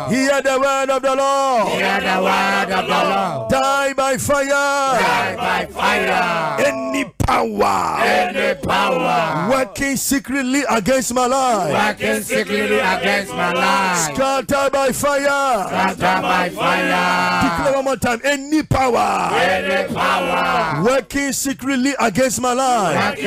Hear the word of the Lord. Hear the word of the Lord. Die by fire. Die by fire. Any power. Any power. Working secretly against my life. Working secretly against my life. Scatter by fire. Scatter by fire. Declare one more time. Any power. Any power. Working secretly against my life.